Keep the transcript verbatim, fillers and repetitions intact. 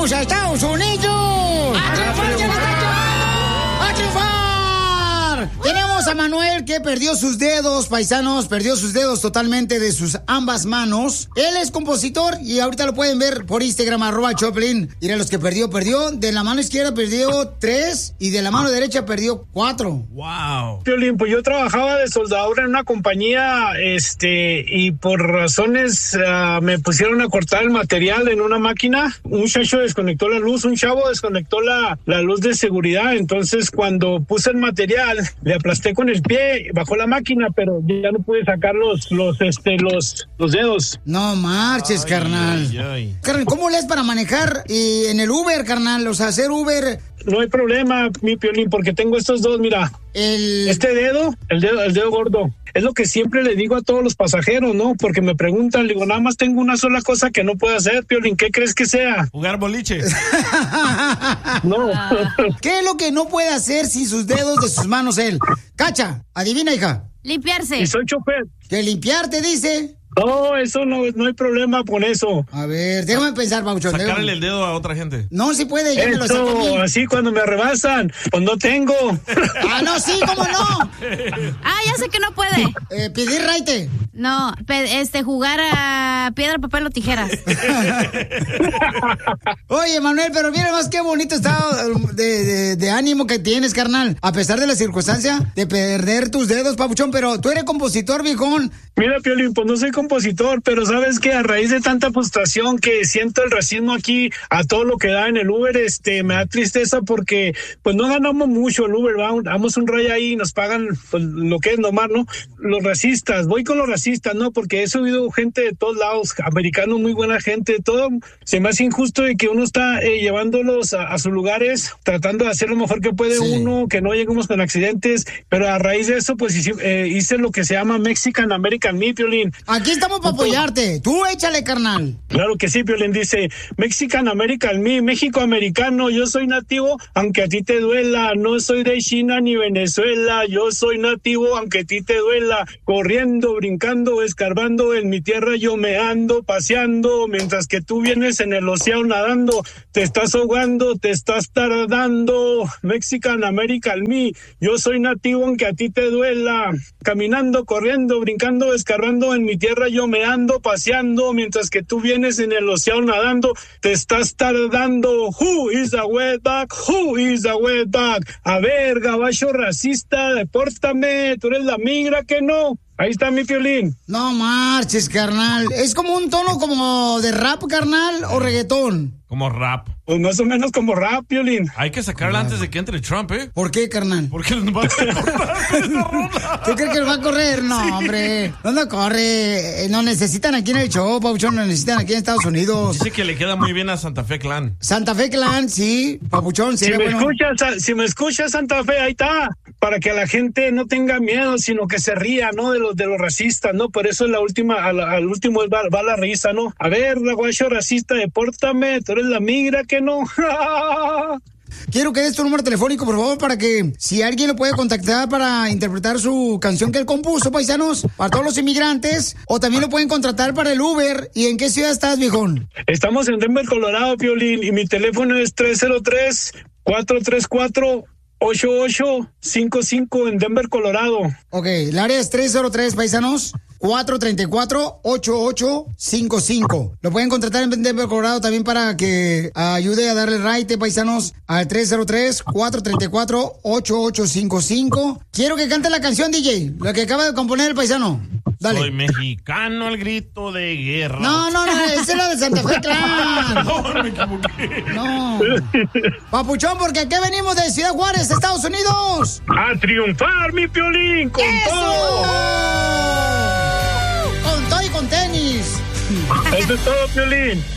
vamos a Estados Unidos. ¡A triunfar, que nos está llevando! ¡A triunfar! Tenemos a Manuel que perdió sus dedos, paisanos, perdió sus dedos totalmente de sus ambas manos. Él es compositor y ahorita lo pueden ver por Instagram, arroba Choplin. Mira, los que perdió, perdió. De la mano izquierda perdió tres y de la mano derecha perdió cuatro. Wow. Piolín, pues yo trabajaba de soldadura en una compañía, este, y por razones uh, me pusieron a cortar el material en una máquina. Un muchacho desconectó la luz, un chavo desconectó la, la luz de seguridad. Entonces, cuando puse el material, le aplasté con el pie, bajó la máquina, pero ya no pude sacar los, los, este, los, los dedos. No marches, ay, carnal. Ay, ay. Carnal, ¿cómo le es para manejar y en el Uber, carnal? O sea, hacer Uber. No hay problema, mi Piolín, porque tengo estos dos, mira. El... Este dedo, el dedo, el dedo gordo. Es lo que siempre le digo a todos los pasajeros, ¿no? Porque me preguntan, le digo, nada más tengo una sola cosa que no puedo hacer, Piolín. ¿Qué crees que sea? Jugar boliche. No. ¿Qué es lo que no puede hacer sin sus dedos de sus manos él? Cacha, adivina, hija. Limpiarse. Y soy chofer. Que limpiarte, dice. No, eso no, no hay problema con eso. A ver, déjame pensar, Pauchón. Sacarle déjame. el dedo a otra gente. No, si puede, ya eso, me lo saco a mí. Así cuando me rebasan, pues no tengo. Ah, no, sí, ¿cómo no? Ah, ya sé que no puede. Eh, pedir raite. No, pe- este, jugar a piedra, papel o tijeras. Oye, Manuel, pero mira más qué bonito estado de, de, de ánimo que tienes, carnal. A pesar de la circunstancia de perder tus dedos, papuchón, pero tú eres compositor, viejón. Mira, Piolín, pues no soy compositor, pero sabes que a raíz de tanta frustración que siento el racismo aquí a todo lo que da en el Uber, este, me da tristeza porque pues no ganamos mucho el Uber, ¿va? Damos un raya ahí y nos pagan pues, lo que es nomás, ¿no? Los racistas, voy con los racistas, ¿no? Porque he subido gente de todos lados, americanos, muy buena gente, todo. Se me hace injusto de que uno está eh, llevándolos a, a sus lugares, tratando de hacer lo mejor que puede sí. uno, que no lleguemos con accidentes, pero a raíz de eso, pues hice, eh, hice lo que se llama Mexican American Me, Piolín. Aquí estamos para apoyarte. Tú échale, carnal. Claro que sí, Piolín. Dice, Mexican American Me, México americano, yo soy nativo, aunque a ti te duela. No soy de China ni Venezuela, yo soy nativo, aunque a ti te duela. Corriendo, brincando, escarbando, en mi tierra yo me ando paseando, mientras que tú vienes en el océano nadando. Te estás ahogando, te estás tardando. Mexican American Me, yo soy nativo, aunque a ti te duela. Caminando, corriendo, brincando, escarbando, en mi tierra yo me ando paseando, mientras que tú vienes en el océano nadando, te estás tardando. Who is the wetback? Who is the wetback? A ver, gabacho racista, depórtame, tú eres la migra que no. Ahí está mi Piolín. No marches, carnal. ¿Es como un tono como de rap, carnal, o reggaetón? Como rap. Pues más o menos como rap, Piolín. Hay que sacarla antes de que entre Trump, ¿eh? ¿Por qué, carnal? Porque nos va a correr. ¿Tú crees que nos va a correr? No, sí. hombre. No, no corre. Nos necesitan aquí en el show, Papuchón. Nos necesitan aquí en Estados Unidos. Dice que le queda muy bien a Santa Fe Clan. Santa Fe Clan, sí. Papuchón, si me, bueno. escuchas, si me escuchas, Santa Fe, ahí está. Para que la gente no tenga miedo, sino que se ría, ¿no? De los, de los racistas, ¿no? Por eso la última, al, al último va, va la risa, ¿no? A ver, guacho racista, depórtame. Tú eres la migra que no. Quiero que des tu número telefónico, por favor, para que si alguien lo puede contactar para interpretar su canción que él compuso, paisanos, para todos los inmigrantes, o también lo pueden contratar para el Uber. ¿Y en qué ciudad estás, viejón? Estamos en Denver, Colorado, Piolín, y mi teléfono es tres cero tres, cuatro tres cuatro, ocho ocho cinco cinco en Denver, Colorado. Ok, el área es tres cero tres, paisanos, cuatro tres cuatro, ocho ocho cinco cinco. Lo pueden contratar en Denver, Colorado, también para que ayude a darle raite, paisanos, al tres cero tres, cuatro tres cuatro, ocho ocho cinco cinco. Quiero que cante la canción, D J, la que acaba de componer el paisano. Dale. Soy mexicano al grito de guerra. No, no, no, esa es la de Santa Fe Clan. No, me equivoqué. No. Papuchón, porque aquí venimos de Ciudad Juárez, Estados Unidos. A triunfar, mi Piolín, con ¡eso! todo. Con todo y con tenis. Eso es todo, Piolín.